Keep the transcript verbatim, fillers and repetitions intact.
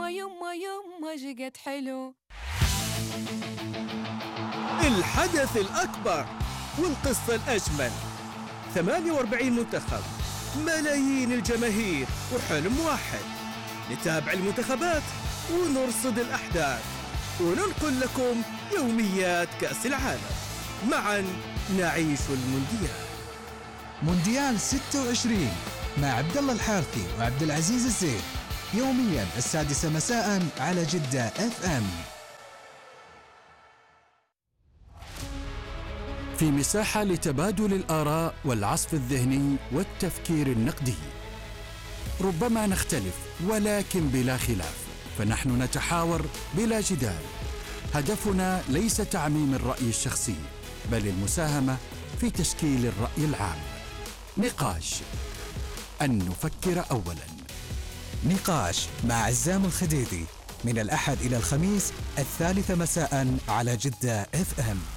يما يما يما شقد حلو. الحدث الأكبر والقصة الأجمل، ثمانية وأربعين منتخب، ملايين الجماهير وحلم واحد، نتابع المنتخبات ونرصد الأحداث وننقل لكم يوميات كأس العالم. معا نعيش المونديال. مونديال ستة وعشرين مع عبد الله الحارثي وعبد العزيز الزين، يوميا السادسة مساء على جدة اف ام. في مساحة لتبادل الآراء والعصف الذهني والتفكير النقدي. ربما نختلف ولكن بلا خلاف، فنحن نتحاور بلا جدال. هدفنا ليس تعميم الرأي الشخصي، بل المساهمة في تشكيل الرأي العام. نقاش، أن نفكر أولاً. نقاش مع عزام الخديدي من الأحد إلى الخميس الثالثة مساء على جدة اف ام.